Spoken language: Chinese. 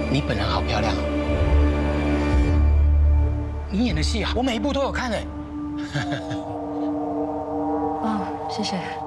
你本人好漂亮哦，你演的戏啊，我每一部都有看哎。 哦，谢谢。